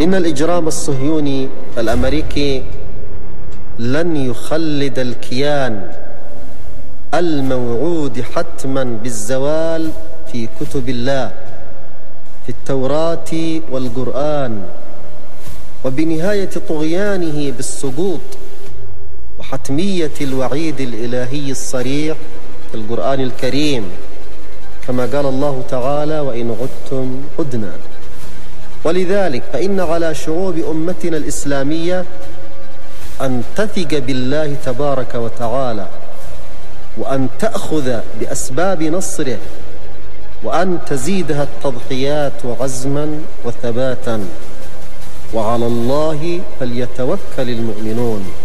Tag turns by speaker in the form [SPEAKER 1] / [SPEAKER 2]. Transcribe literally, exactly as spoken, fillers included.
[SPEAKER 1] إن الإجرام الصهيوني الأمريكي لن يخلد الكيان الموعود حتما بالزوال في كتب الله في التوراة والقرآن، وبنهاية طغيانه بالسقوط وحتمية الوعيد الإلهي الصريح في القرآن الكريم، كما قال الله تعالى: وإن عدتم عدنا. ولذلك فإن على شعوب أمتنا الإسلامية أن تثق بالله تبارك وتعالى، وأن تأخذ بأسباب نصره، وأن تزيدها التضحيات عزما وثباتا، وعلى الله فليتوكل المؤمنون.